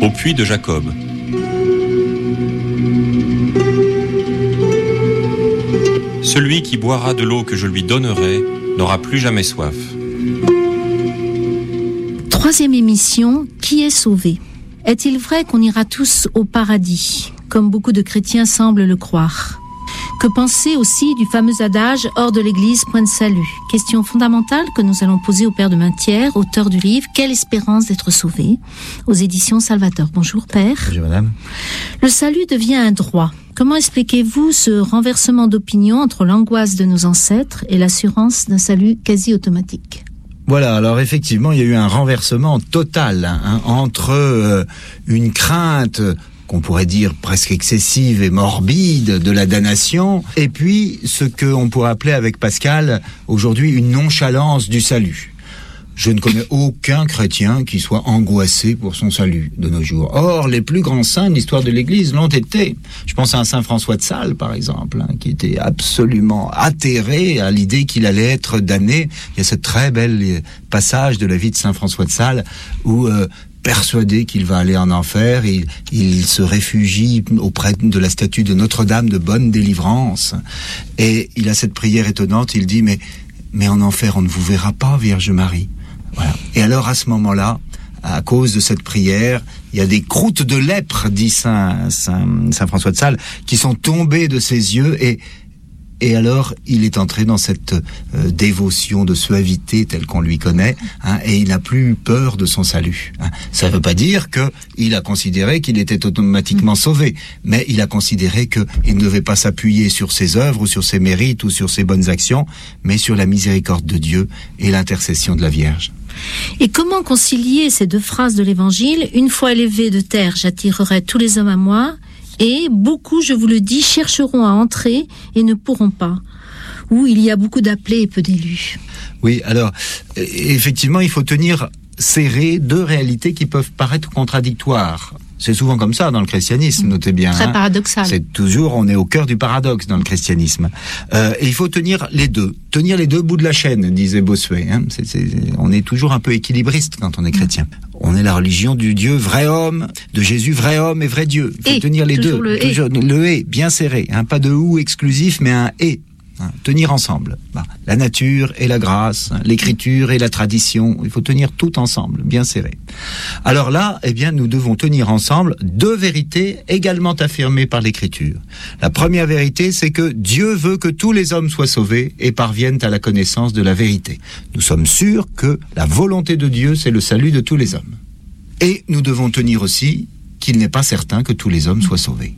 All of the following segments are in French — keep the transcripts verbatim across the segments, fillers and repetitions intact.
au puits de Jacob. Celui qui boira de l'eau que je lui donnerai n'aura plus jamais soif. Troisième émission, qui est sauvé ? Est-il vrai qu'on ira tous au paradis, comme beaucoup de chrétiens semblent le croire ? Que penser aussi du fameux adage « hors de l'église, point de salut » ? Question fondamentale que nous allons poser au Père de Mainthière, auteur du livre « Quelle espérance d'être sauvé ?» aux éditions Salvator. Bonjour Père. Bonjour Madame. Le salut devient un droit. Comment expliquez-vous ce renversement d'opinion entre l'angoisse de nos ancêtres et l'assurance d'un salut quasi automatique ? Voilà, alors effectivement, il y a eu un renversement total hein, entre euh, une crainte qu'on pourrait dire presque excessive et morbide de la damnation, et puis ce qu'on pourrait appeler avec Pascal aujourd'hui une nonchalance du salut. Je ne connais aucun chrétien qui soit angoissé pour son salut de nos jours. Or, les plus grands saints de l'histoire de l'Église l'ont été. Je pense à un saint François de Sales, par exemple, hein, qui était absolument atterré à l'idée qu'il allait être damné. Il y a ce très bel passage de la vie de saint François de Sales où... Euh, persuadé qu'il va aller en enfer, il, il se réfugie auprès de la statue de Notre-Dame de bonne délivrance. Et il a cette prière étonnante, il dit, mais, mais en enfer, on ne vous verra pas, Vierge Marie. Voilà. Et alors, à ce moment-là, à cause de cette prière, il y a des croûtes de lèpre, dit Saint, Saint, Saint François de Sales, qui sont tombées de ses yeux et Et alors, il est entré dans cette euh, dévotion de suavité telle qu'on lui connaît, hein, et il n'a plus eu peur de son salut. Hein. Ça ne veut pas dire qu'il a considéré qu'il était automatiquement sauvé, mais il a considéré qu'il ne devait pas s'appuyer sur ses œuvres ou sur ses mérites ou sur ses bonnes actions, mais sur la miséricorde de Dieu et l'intercession de la Vierge. Et comment concilier ces deux phrases de l'Évangile ? Une fois élevé de terre, j'attirerai tous les hommes à moi. Et beaucoup, je vous le dis, chercheront à entrer et ne pourront pas. Où il y a beaucoup d'appelés et peu d'élus. Oui, alors, effectivement, il faut tenir serré deux réalités qui peuvent paraître contradictoires. C'est souvent comme ça dans le christianisme, notez bien. Très hein. paradoxal. C'est toujours, on est au cœur du paradoxe dans le christianisme. Euh, et il faut tenir les deux. Tenir les deux bouts de la chaîne, disait Bossuet. Hein. C'est, c'est, on est toujours un peu équilibriste quand on est chrétien. On est la religion du Dieu vrai homme, de Jésus vrai homme et vrai Dieu. Il faut et, tenir les deux. Le toujours, et. le et, bien serré. Hein. Pas de ou exclusif, mais un et. Hein, tenir ensemble. Bah, la nature et la grâce, hein, l'écriture et la tradition, il faut tenir tout ensemble, bien serré. Alors là, eh bien, nous devons tenir ensemble deux vérités également affirmées par l'écriture. La première vérité, c'est que Dieu veut que tous les hommes soient sauvés et parviennent à la connaissance de la vérité. Nous sommes sûrs que la volonté de Dieu, c'est le salut de tous les hommes. Et nous devons tenir aussi qu'il n'est pas certain que tous les hommes soient sauvés.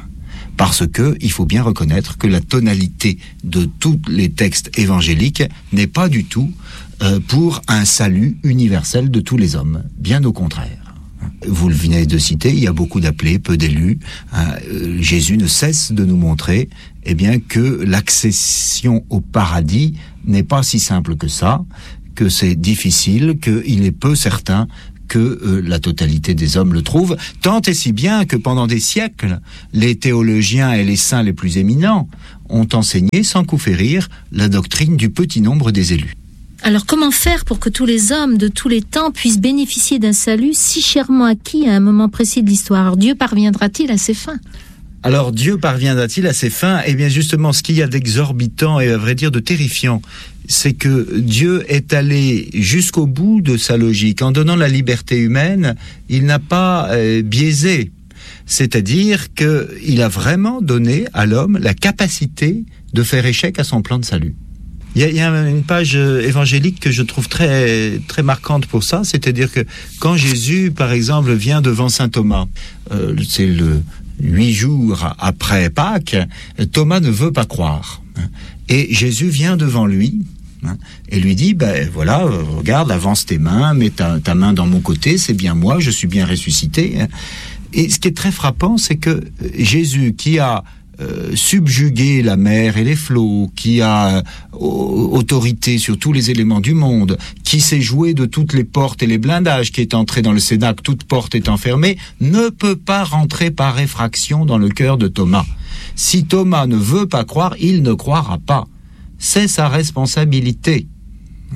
Parce que il faut bien reconnaître que la tonalité de tous les textes évangéliques n'est pas du tout euh, pour un salut universel de tous les hommes. Bien au contraire. Vous le venez de citer, il y a beaucoup d'appelés, peu d'élus. Hein, euh, Jésus ne cesse de nous montrer, eh bien, que l'accession au paradis n'est pas si simple que ça, que c'est difficile, qu'il est peu certain que euh, la totalité des hommes le trouvent, tant et si bien que pendant des siècles, les théologiens et les saints les plus éminents ont enseigné sans coup férir la doctrine du petit nombre des élus. Alors comment faire pour que tous les hommes de tous les temps puissent bénéficier d'un salut si chèrement acquis à un moment précis de l'histoire ? Alors Dieu parviendra-t-il à ses fins ? Alors Dieu parviendra-t-il à ses fins ? Eh bien justement, ce qu'il y a d'exorbitant et à vrai dire de terrifiant, c'est que Dieu est allé jusqu'au bout de sa logique. En donnant la liberté humaine, il n'a pas euh, biaisé. C'est-à-dire qu'il a vraiment donné à l'homme la capacité de faire échec à son plan de salut. Il y a, il y a une page évangélique que je trouve très, très marquante pour ça, c'est-à-dire que quand Jésus, par exemple, vient devant saint Thomas, euh, c'est le huit jours après Pâques, Thomas ne veut pas croire. Et Jésus vient devant lui et lui dit, ben voilà, regarde, avance tes mains, mets ta, ta main dans mon côté, c'est bien moi, je suis bien ressuscité. Et ce qui est très frappant, c'est que Jésus, qui a Euh, subjuguer la mer et les flots, qui a euh, autorité sur tous les éléments du monde, qui s'est joué de toutes les portes et les blindages, qui est entré dans le Cénacle, toute porte étant fermée, ne peut pas rentrer par effraction dans le cœur de Thomas. Si Thomas ne veut pas croire, il ne croira pas. C'est sa responsabilité.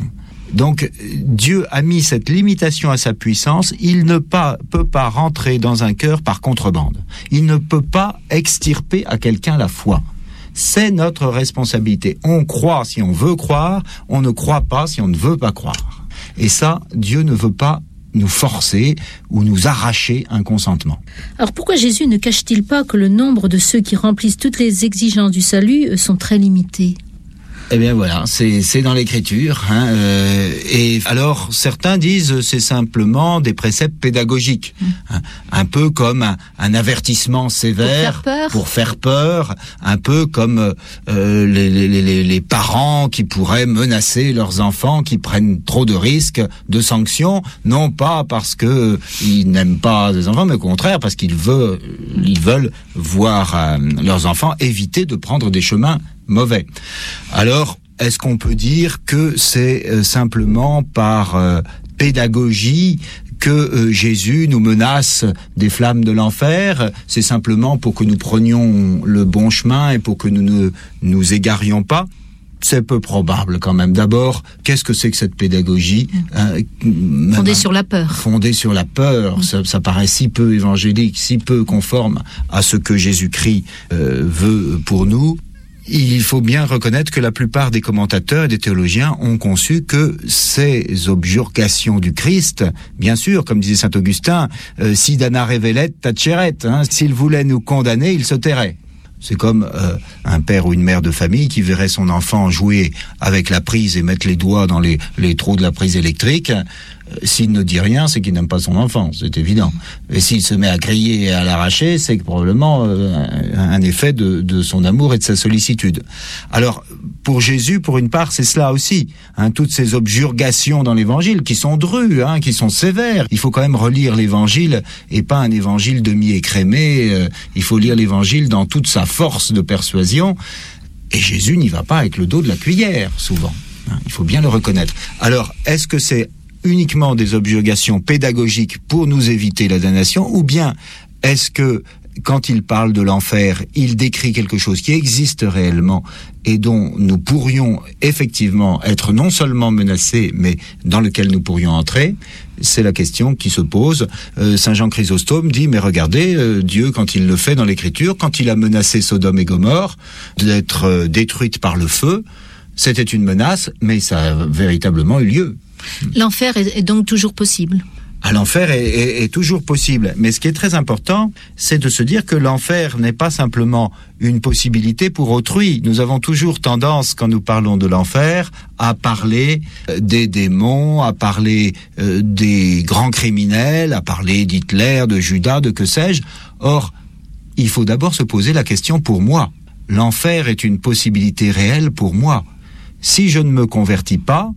Donc Dieu a mis cette limitation à sa puissance, il ne pas, peut pas rentrer dans un cœur par contrebande. Il ne peut pas extirper à quelqu'un la foi. C'est notre responsabilité. On croit si on veut croire, on ne croit pas si on ne veut pas croire. Et ça, Dieu ne veut pas nous forcer ou nous arracher un consentement. Alors pourquoi Jésus ne cache-t-il pas que le nombre de ceux qui remplissent toutes les exigences du salut sont très limités ? Eh bien voilà, c'est, c'est dans l'Écriture. Hein, euh, et alors, certains disent c'est simplement des préceptes pédagogiques. Mmh. Hein, un peu comme un, un avertissement sévère pour faire peur, pour faire peur un peu comme euh, les, les, les, les parents qui pourraient menacer leurs enfants qui prennent trop de risques, de sanctions, non pas parce que ils n'aiment pas les enfants, mais au contraire parce qu'ils veulent, ils veulent voir euh, leurs enfants éviter de prendre des chemins mauvais. Alors, est-ce qu'on peut dire que c'est euh, simplement par euh, pédagogie que euh, Jésus nous menace des flammes de l'enfer ? C'est simplement pour que nous prenions le bon chemin et pour que nous ne nous égarions pas ? C'est peu probable quand même. D'abord, qu'est-ce que c'est que cette pédagogie euh, fondée sur la peur. Fondée sur la peur, mmh. ça, ça paraît si peu évangélique, si peu conforme à ce que Jésus-Christ euh, veut pour nous. Il faut bien reconnaître que la plupart des commentateurs et des théologiens ont conçu que ces objurgations du Christ, bien sûr, comme disait saint Augustin, euh, si dana revelet taceret, hein, s'il voulait nous condamner, il se tairait. C'est comme euh, un père ou une mère de famille qui verrait son enfant jouer avec la prise et mettre les doigts dans les, les trous de la prise électrique. S'il ne dit rien, c'est qu'il n'aime pas son enfant, c'est évident. Et s'il se met à crier et à l'arracher, c'est probablement euh, un effet de, de son amour et de sa sollicitude. Alors, pour Jésus, pour une part, c'est cela aussi. Hein, toutes ces objurgations dans l'Évangile, qui sont drues, hein, qui sont sévères. Il faut quand même relire l'Évangile, et pas un Évangile demi-écrémé. Euh, il faut lire l'Évangile dans toute sa force de persuasion. Et Jésus n'y va pas avec le dos de la cuillère, souvent. Hein, il faut bien le reconnaître. Alors, est-ce que c'est uniquement des objurgations pédagogiques pour nous éviter la damnation, ou bien est-ce que quand il parle de l'enfer, il décrit quelque chose qui existe réellement et dont nous pourrions effectivement être non seulement menacés, mais dans lequel nous pourrions entrer? C'est la question qui se pose. Euh, Saint Jean Chrysostome dit, mais regardez, euh, Dieu, quand il le fait dans l'Écriture, quand il a menacé Sodome et Gomorrhe d'être euh, détruite par le feu, c'était une menace, mais ça a véritablement eu lieu. L'enfer est donc toujours possible. Ah, l'enfer est, est, est toujours possible. Mais ce qui est très important, c'est de se dire que l'enfer n'est pas simplement une possibilité pour autrui. Nous avons toujours tendance, quand nous parlons de l'enfer, à parler des démons, à parler euh, des grands criminels, à parler d'Hitler, de Judas, de que sais-je. Or, il faut d'abord se poser la question pour moi. L'enfer est une possibilité réelle pour moi. Si je ne me convertis pas,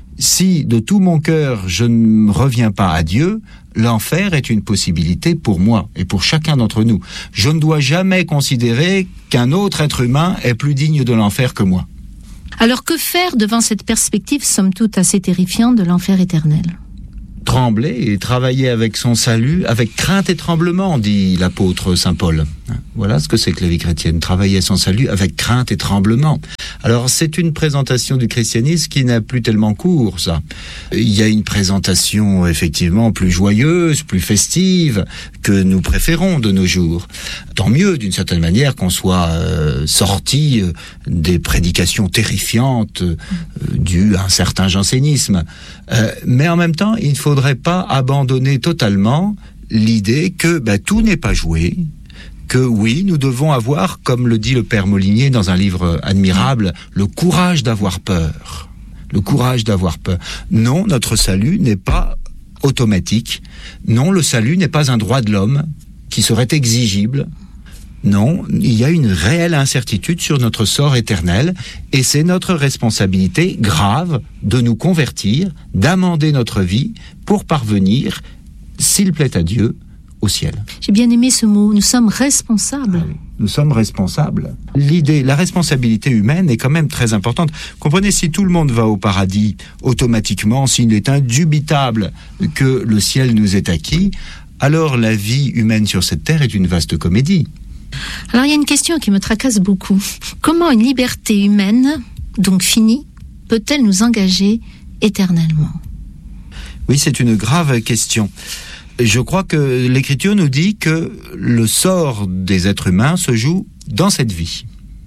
si de tout mon cœur je ne reviens pas à Dieu, l'enfer est une possibilité pour moi et pour chacun d'entre nous. Je ne dois jamais considérer qu'un autre être humain est plus digne de l'enfer que moi. Alors que faire devant cette perspective, somme toute assez terrifiante, de l'enfer éternel ? Trembler et travailler avec son salut, avec crainte et tremblement, dit l'apôtre saint Paul. Voilà ce que c'est que la vie chrétienne, travailler son salut avec crainte et tremblement. Alors c'est une présentation du christianisme qui n'a plus tellement cours, ça. Il y a une présentation effectivement plus joyeuse, plus festive, que nous préférons de nos jours. Tant mieux, d'une certaine manière, qu'on soit euh, sorti euh, des prédications terrifiantes euh, dues à un certain jansénisme. Euh, mais en même temps, il ne faudrait pas abandonner totalement l'idée que ben, tout n'est pas joué, que oui, nous devons avoir, comme le dit le Père Molinier dans un livre admirable, le courage d'avoir peur. Le courage d'avoir peur. Non, notre salut n'est pas automatique. Non, le salut n'est pas un droit de l'homme qui serait exigible. Non, il y a une réelle incertitude sur notre sort éternel et c'est notre responsabilité grave de nous convertir, d'amender notre vie pour parvenir, s'il plaît à Dieu, au ciel. J'ai bien aimé ce mot, nous sommes responsables. Ah oui, nous sommes responsables. L'idée, la responsabilité humaine est quand même très importante. Comprenez, si tout le monde va au paradis automatiquement, s'il est indubitable que le ciel nous est acquis, alors la vie humaine sur cette terre est une vaste comédie. Alors il y a une question qui me tracasse beaucoup. Comment une liberté humaine, donc finie, peut-elle nous engager éternellement? Oui, c'est une grave question. Je crois que l'Écriture nous dit que le sort des êtres humains se joue dans cette vie.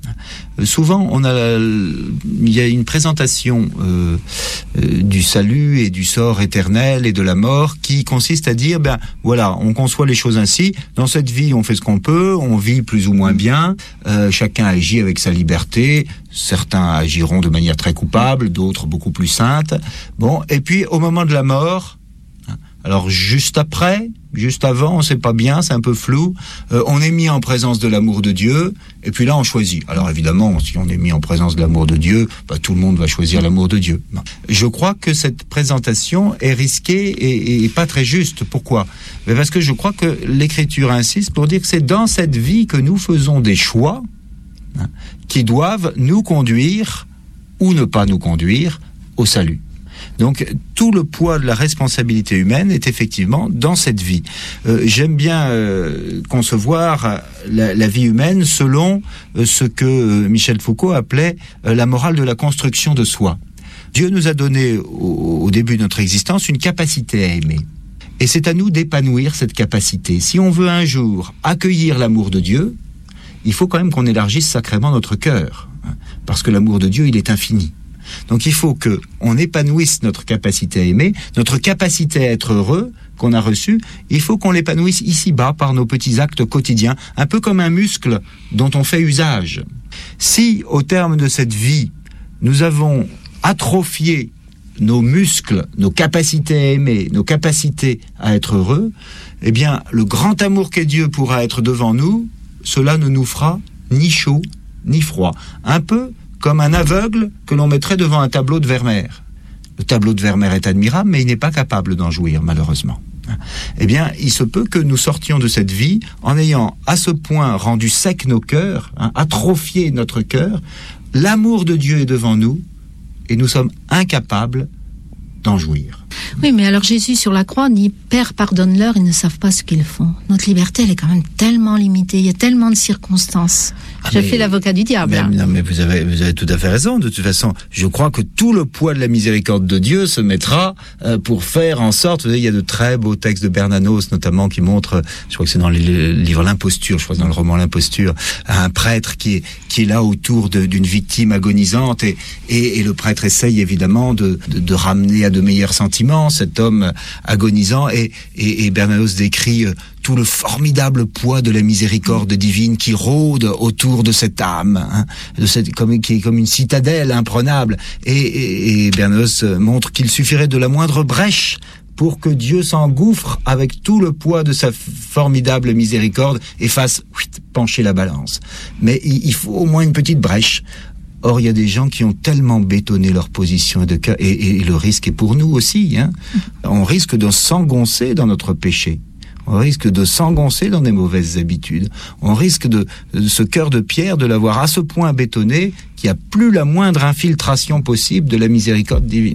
Souvent, on a, il y a une présentation euh, euh, du salut et du sort éternel et de la mort qui consiste à dire, ben voilà, on conçoit les choses ainsi. Dans cette vie, on fait ce qu'on peut, on vit plus ou moins bien. Euh, chacun agit avec sa liberté. Certains agiront de manière très coupable, d'autres beaucoup plus sainte. Bon, et puis au moment de la mort. Alors juste après, juste avant, on ne sait pas bien, c'est un peu flou. Euh, on est mis en présence de l'amour de Dieu, et puis là on choisit. Alors évidemment, si on est mis en présence de l'amour de Dieu, bah, tout le monde va choisir l'amour de Dieu. Je crois que cette présentation est risquée et, et pas très juste. Pourquoi ? Mais parce que je crois que l'Écriture insiste pour dire que c'est dans cette vie que nous faisons des choix hein, qui doivent nous conduire ou ne pas nous conduire au salut. Donc tout le poids de la responsabilité humaine est effectivement dans cette vie. Euh, j'aime bien euh, concevoir la, la vie humaine selon euh, ce que euh, Michel Foucault appelait euh, la morale de la construction de soi. Dieu nous a donné au, au début de notre existence une capacité à aimer. Et c'est à nous d'épanouir cette capacité. Si on veut un jour accueillir l'amour de Dieu, il faut quand même qu'on élargisse sacrément notre cœur. Hein, parce que l'amour de Dieu, il est infini. Donc il faut que on épanouisse notre capacité à aimer, notre capacité à être heureux qu'on a reçue, il faut qu'on l'épanouisse ici-bas par nos petits actes quotidiens, un peu comme un muscle dont on fait usage. Si, au terme de cette vie, nous avons atrophié nos muscles, nos capacités à aimer, nos capacités à être heureux, eh bien, le grand amour qu'est Dieu pourra être devant nous, cela ne nous fera ni chaud, ni froid. Un peu comme un aveugle que l'on mettrait devant un tableau de Vermeer. Le tableau de Vermeer est admirable, mais il n'est pas capable d'en jouir, malheureusement. Eh bien, il se peut que nous sortions de cette vie en ayant à ce point rendu sec nos cœurs, hein, atrophié notre cœur. L'amour de Dieu est devant nous et nous sommes incapables d'en jouir. Oui, mais alors Jésus sur la croix dit « Père, pardonne-leur, ils ne savent pas ce qu'ils font ». Notre liberté, elle est quand même tellement limitée, il y a tellement de circonstances. Ah, je fais l'avocat du diable. Mais, hein. Non, mais vous avez, vous avez tout à fait raison. De toute façon, je crois que tout le poids de la miséricorde de Dieu se mettra euh, pour faire en sorte... Vous savez, il y a de très beaux textes de Bernanos, notamment, qui montrent, je crois que c'est dans le livre L'Imposture, je crois que dans le roman L'Imposture, un prêtre qui est, qui est là autour de, d'une victime agonisante et, et, et le prêtre essaye évidemment de, de, de ramener à de meilleurs sentiments cet homme agonisant et, et, et Bernanos décrit euh, tout le formidable poids de la miséricorde divine qui rôde autour de cette âme, hein, de cette, comme, qui est comme une citadelle imprenable. Et, et, et Bernanos montre qu'il suffirait de la moindre brèche pour que Dieu s'engouffre avec tout le poids de sa formidable miséricorde et fasse whit, pencher la balance. Mais il, il faut au moins une petite brèche. Or, il y a des gens qui ont tellement bétonné leur position de cœur, et, et le risque est pour nous aussi. Hein. On risque de s'engoncer dans notre péché. On risque de s'engoncer dans des mauvaises habitudes. On risque de, de ce cœur de pierre, de l'avoir à ce point bétonné qu'il n'y a plus la moindre infiltration possible de la miséricorde divine.